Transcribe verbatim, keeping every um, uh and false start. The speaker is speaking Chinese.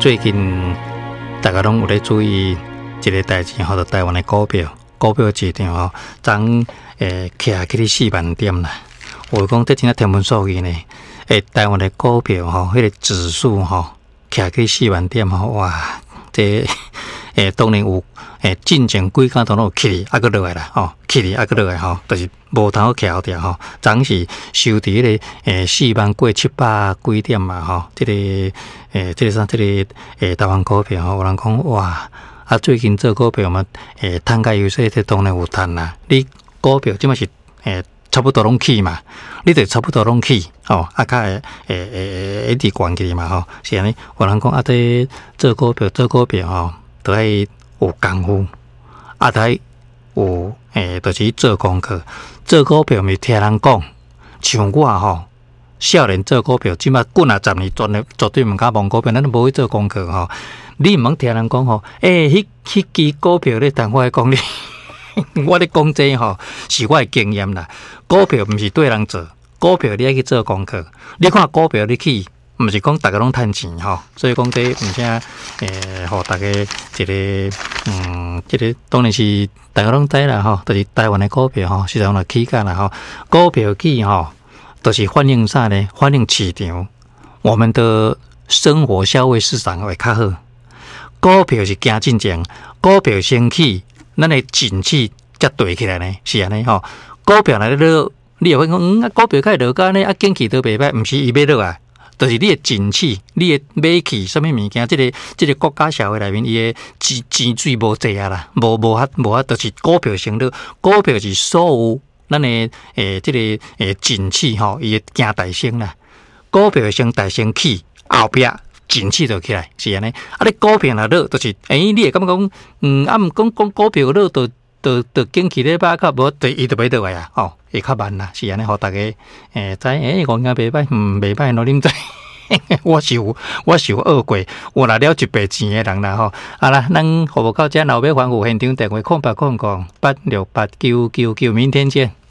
最近大家拢有咧注意一个代志吼，就台湾的股票，股票市场吼，昨诶徛起咧四万点啦。我讲这真系天文数据呢，诶，台湾的股票吼，迄、那个指数吼，徛起四万点吼，哇，这诶当然有诶进前几工都有起啊，个落来啦，吼，起啊个落来吼，就是无通徛后调吼，昨是收伫迄个诶四万过七百几点嘛吼，这个诶这个啥这个诶台湾股票吼，有人讲哇，啊最近做股票嘛，诶摊开优势，这当然有赚啦。你股票即嘛是诶差不多拢起嘛，你得差不多拢起吼，啊较诶诶诶一直悬起嘛吼，是安尼。有人讲啊，这做股票做股票吼，都爱有功夫，啊，都爱有诶，就是做功课。做股票咪听人讲，像我吼，少年做股票，即马滚啊十年，绝对绝对毋敢摸股票，咱都无去做功课吼。你毋通听人讲吼，诶、欸，迄迄支股票咧，但我来讲你，我咧讲这吼是我的经验啦。股票毋是对人做，股票你爱去做功课。你看股票你去，毋是讲大家拢趁钱吼，所以讲这毋啥诶，互大家一个嗯，这个当然是大家拢知啦吼，就是台湾的股票吼，市场若起价啦吼，股票起吼，都、就是反映啥呢？反映市场，我们的生活消费市场会较好。股票是行进前，股票先起，咱的景气才对起来呢，是安尼吼。股票来落，你也会讲，嗯，股票开落个呢，啊，景气都袂歹，毋是伊要落啊，就是你的景气，你的买起什么物件，这个这个国家社会内面，伊的钱钱水无济啊啦，无无法无法，就是股票先落，股票是所有咱的诶，这个诶景气吼，伊会行大升啦，股票先大升起，后壁景气就起来，是安尼。啊，你股票若落，就是诶、欸，你会感觉讲，嗯，啊，毋讲讲股票落，就就就景气咧歹，较无，就伊就袂倒来啊，吼、哦，会较慢啦，是安尼，互大家诶知，诶，我应该袂歹，嗯，袂歹咯，恁知。我是有，我是有学过，有拿了一辈钱的人啦吼。好啦，咱服务到这，老尾环顾现场电话空八空空八六八九九九，明天见。